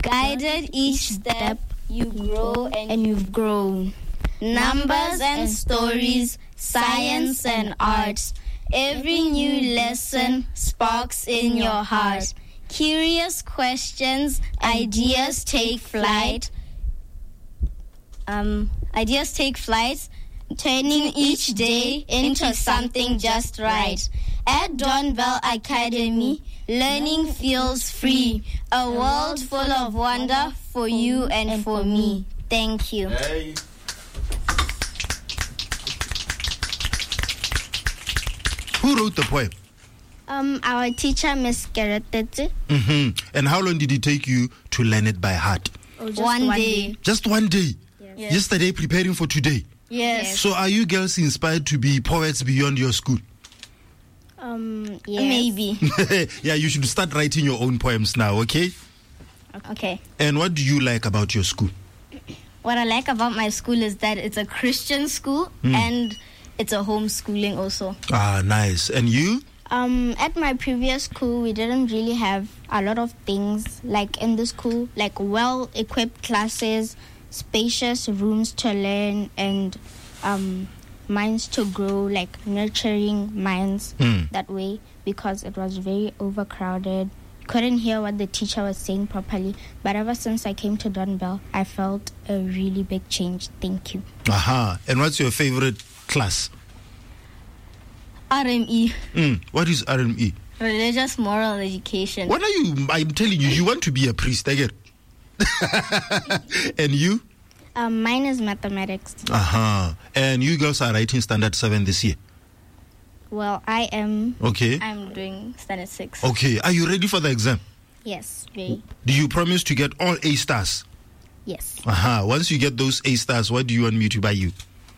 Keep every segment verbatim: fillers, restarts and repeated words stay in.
Guided each step, you grow and you've grown. Numbers and stories, science and arts. Every new lesson sparks in your heart. Curious questions, ideas take flight. Um, ideas take flight, turning each day into something just right. At Donbell Academy, learning feels free. A world full of wonder for you and for me. Thank you. Hey. Who wrote the poem? Um, our teacher, Miss Keretete. Mm-hmm. And how long did it take you to learn it by heart? Oh, just one, one day. day. Just one day? Yes. Yesterday preparing for today? Yes. So are you girls inspired to be poets beyond your school? Um, yes. Maybe. Yeah, you should start writing your own poems now, okay? Okay. And what do you like about your school? What I like about my school is that it's a Christian school mm. and it's a homeschooling also. Ah, nice. And you? Um, at my previous school, we didn't really have a lot of things like in the school, like well-equipped classes, spacious rooms to learn, and um, minds to grow, like nurturing minds mm. that way, because it was very overcrowded. Couldn't hear what the teacher was saying properly. But ever since I came to Donbell, I felt a really big change. Thank you. Aha. And what's your favorite class? R M E. Mm. What is R M E? Religious Moral Education. What are you? I'm telling you, you want to be a priest, I get. And you? Um, mine is mathematics. Uh-huh. And you girls are writing standard seven this year? Well, I am. Okay. I'm doing standard six. Okay. Are you ready for the exam? Yes, very. Do you promise to get all A stars? Yes. Uh-huh. Once you get those A stars, what do you want me to buy you?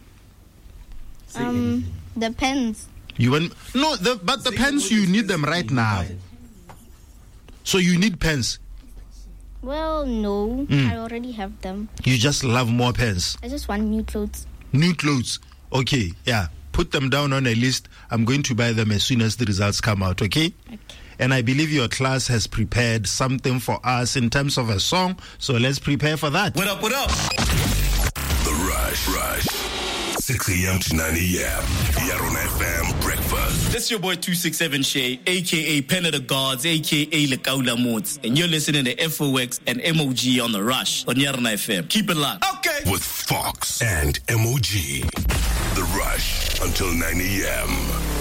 Um, the pens. You want no, the, but the pens you need them right now. So you need pens. Well, no, mm. I already have them. You just love more pens. I just want new clothes. New clothes. Okay, yeah. Put them down on a list. I'm going to buy them as soon as the results come out, okay? Okay. And I believe your class has prepared something for us in terms of a song, so let's prepare for that. What up, what up? The Rush, Rush. six a.m. to nine a.m. Yaron F M Breakfast. This is your boy two six seven Shay, a k a. Pen of the Gods, a k a. Lekaula Modes. And you're listening to F O X and M O G on The Rush on Yaron F M. Keep it locked. Okay. With Fox and M O G. The Rush until nine a.m.